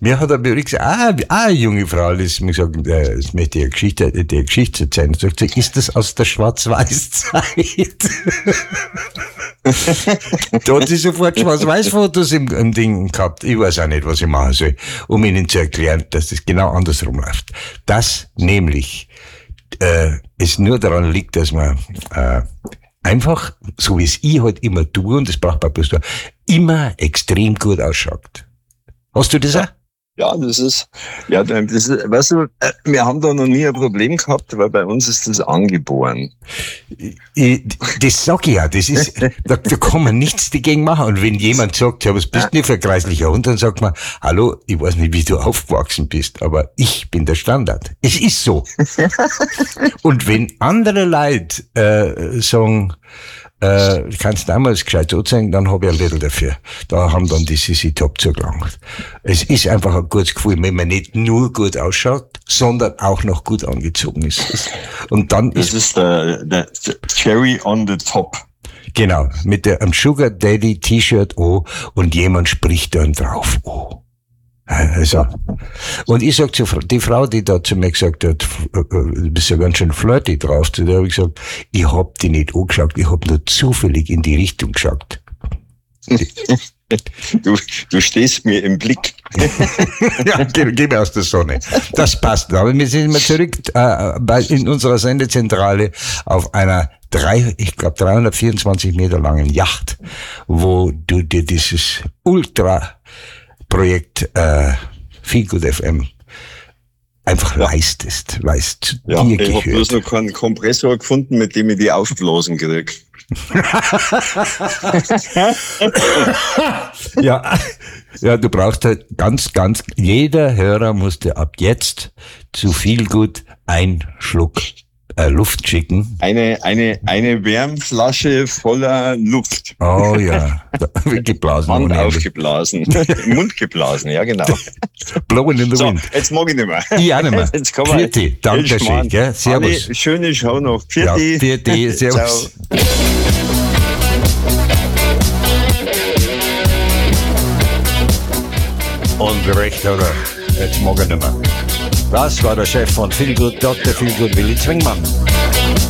Mir hat er übrigens auch eine junge Frau, das mir gesagt, das möchte ich die Geschichte erzählen. Sagt sie, ist das aus der Schwarz-Weiß-Zeit? Da hat sie sofort Schwarz-Weiß-Fotos im Ding gehabt. Ich weiß auch nicht, was ich machen soll, um ihnen zu erklären, dass das genau andersrum läuft. Dass nämlich es nur daran liegt, dass man einfach, so wie es ich halt immer tue, und das braucht man bloß da, immer extrem gut ausschaut. Hast du das auch? Ja, das ist, weißt du, wir haben da noch nie ein Problem gehabt, weil bei uns ist das angeboren. Das sag ich ja, das ist, da kann man nichts dagegen machen. Und wenn jemand sagt, ja, was bist du denn für ein kreislicher Hund, dann sagt man, hallo, ich weiß nicht, wie du aufgewachsen bist, aber ich bin der Standard. Es ist so. Und wenn andere Leute sagen, kannst damals gescheit anzeigen, dann habe ich ein Little dafür. Da haben dann die Sissi Top zugelangt. Es ist einfach ein gutes Gefühl, wenn man nicht nur gut ausschaut, sondern auch noch gut angezogen ist. Und dann das ist der Cherry on the top. Genau, mit einem Sugar Daddy T-Shirt an und jemand spricht dann drauf. Oh. Also, und ich sag die Frau, die da zu mir gesagt hat, du bist ja ganz schön flirty drauf, zu der habe ich gesagt, ich hab die nicht angeschaut, ich hab nur zufällig in die Richtung geschaut. Du stehst mir im Blick. Ja, geh mir aus der Sonne. Das passt. Aber wir sind immer zurück in unserer Sendezentrale auf einer 324 Meter langen Yacht, wo du dir dieses Ultra-Projekt Feel Good FM einfach leistest, weil es zu dir gehört. Ich habe bloß noch keinen Kompressor gefunden, mit dem ich die aufblasen kriege. Ja, du brauchst halt jeder Hörer musste ab jetzt zu Feel Good einen Schluck Luft schicken. Eine Wärmflasche voller Luft. Oh ja, geblasen. Mund aufgeblasen. Mund geblasen, ja genau. Blowing in the so, wind. Jetzt mag ich nicht mehr. Ich auch nicht mehr. Jetzt kommen wir. Vierte, danke schön. Gell? Servus. Eine schöne Show noch. Vierte. Ja, vierte, servus. Und recht hat er. Jetzt mag er nicht mehr. Das war der Chef von Feelgood, Dr. Feelgood, Willi Zwingmann.